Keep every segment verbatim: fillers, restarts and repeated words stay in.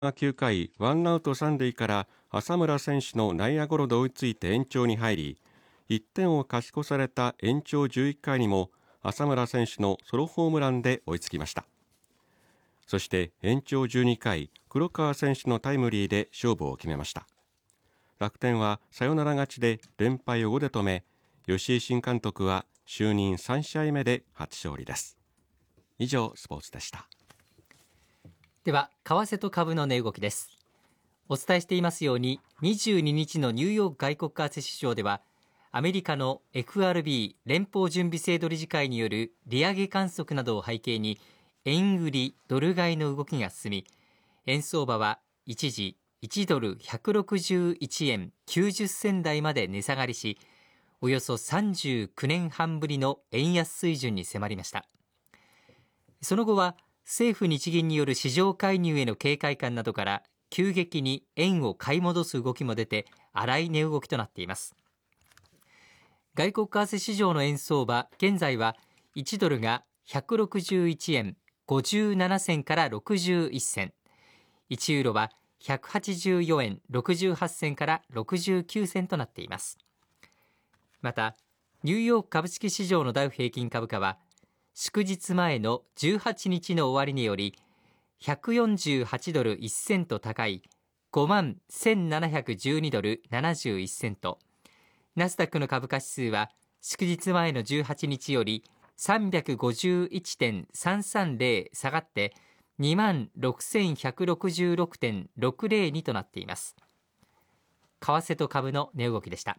きゅうかいワンアウト三塁から浅村選手の内野ゴロで追いついて延長に入り、いってんを勝ち越された延長じゅういっかいにも浅村選手のソロホームランで追いつきました。そして延長じゅうにかい、黒川選手のタイムリーで勝負を決めました。楽天はサヨナラ勝ちで連敗をごで止め、吉井新監督は就任さん試合目で初勝利です。以上、スポーツでした。 では為替と株の値動きです。お伝えしていますように、にじゅうににちのニューヨーク外国為替市場ではアメリカの エフアールビー 連邦準備制度理事会による利上げ観測などを背景に円売りドル買いの動きが進み、円相場は一時いちドルひゃくろくじゅういちえんきゅうじゅっせん台まで値下がりし、およそさんじゅうきゅうねんはんぶりの円安水準に迫りました。その後は政府日銀による市場介入への警戒感などから急激に円を買い戻す動きも出て、荒い値動きとなっています。外国為替市場の円相場、現在はいちドルがひゃくろくじゅういちえんごじゅうなな銭からろくじゅういっ銭、いちユーロはひゃくはちじゅうよんえんろくじゅうはち銭からろくじゅうきゅう銭となっています。またニューヨーク株式市場のダウ平均株価は祝日前のじゅうはちにちの終値よりひゃくよんじゅうはちドルいちセント高い ごまんせんななひゃくじゅうにドルななじゅういちセント、ナスダックの株価指数は祝日前のじゅうはちにちより さんびゃくごじゅういちてんさんさんゼロ 下がって にまんろくせんひゃくろくじゅうろくてんろくゼロに となっています。為替と株の値動きでした。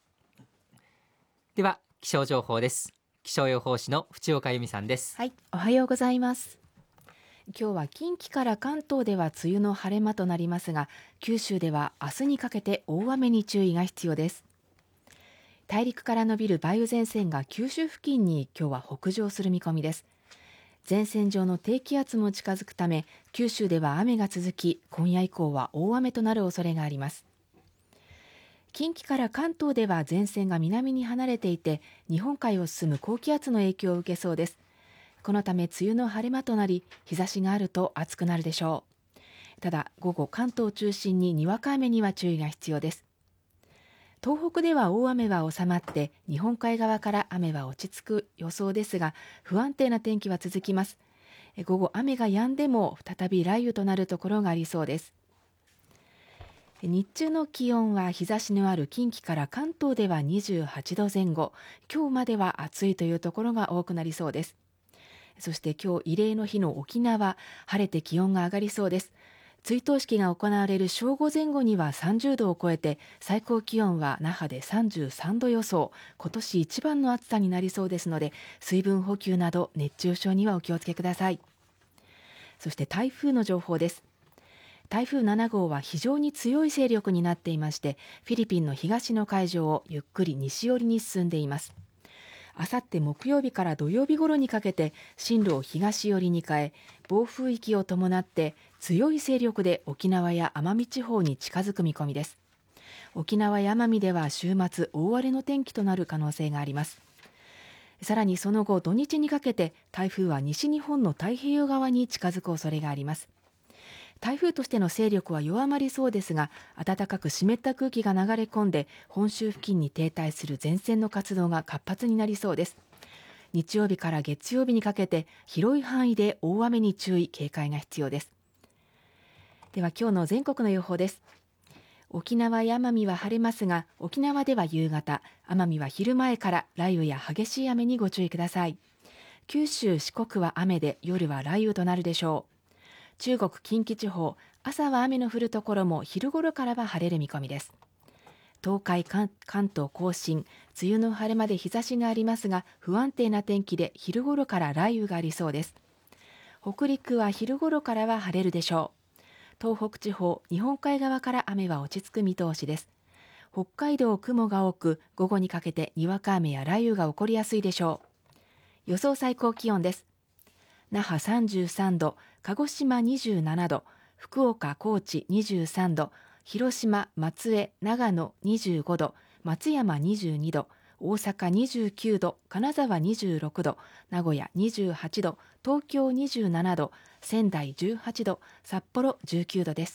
では気象情報です。気象予報士の淵岡由美さんです。 はい、おはようございます。今日は近畿から関東では梅雨の晴れ間となりますが、九州では明日にかけて大雨に注意が必要です。大陸から伸びる梅雨前線が九州付近に今日は北上する見込みです。前線上の低気圧も近づくため、九州では雨が続き、今夜以降は大雨となる恐れがあります。近畿から関東では前線が南に離れていて、日本海を進む高気圧の影響を受けそうです。このため梅雨の晴れ間となり、日差しがあると暑くなるでしょう。ただ午後、関東を中心ににわか雨には注意が必要です。東北では大雨は収まって、日本海側から雨は落ち着く予想ですが、不安定な天気は続きます。午後、雨が止んでも再び雷雨となるところがありそうです。日中の気温は日差しのある近畿から関東ではにじゅうはちどぜん後、今日までは暑いというところが多くなりそうです。そして今日慰霊の日の沖縄、晴れて気温が上がりそうです。追悼式が行われる正午前後にはさんじゅうどを超えて、最高気温は那覇でさんじゅうさんど予想、今年一番の暑さになりそうですので、水分補給など熱中症にはお気をつけください。そして台風の情報です。台風なな号は非常に強い勢力になっていまして、フィリピンの東の海上をゆっくり西寄りに進んでいます。あさって木曜日から土曜日頃にかけて進路を東寄りに変え、暴風域を伴って強い勢力で沖縄や奄美地方に近づく見込みです。沖縄や奄美では週末大荒れの天気となる可能性があります。さらにその後土日にかけて台風は西日本の太平洋側に近づく恐れがあります。台風としての勢力は弱まりそうですが、暖かく湿った空気が流れ込んで本州付近に停滞する前線の活動が活発になりそうです。日曜日から月曜日にかけて広い範囲で大雨に注意警戒が必要です。では今日の全国の予報です。沖縄や奄美は晴れますが、沖縄では夕方、奄美は昼前から雷雨や激しい雨にご注意ください。九州四国は雨で夜は雷雨となるでしょう。中国近畿地方、朝は雨の降るところも昼頃からは晴れる見込みです。東海、関東甲信、梅雨の晴れまで日差しがありますが、不安定な天気で昼頃から雷雨がありそうです。北陸は昼頃からは晴れるでしょう。東北地方、日本海側から雨は落ち着く見通しです。北海道、雲が多く、午後にかけてにわか雨や雷雨が起こりやすいでしょう。予想最高気温です。那覇さんじゅうさんど、鹿児島にじゅうななど、福岡、高知にじゅうさんど、広島、松江、長野にじゅうごど、松山にじゅうにど、大阪にじゅうきゅうど、金沢にじゅうろくど、名古屋にじゅうはちど、東京にじゅうななど、仙台じゅうはちど、札幌じゅうきゅうどです。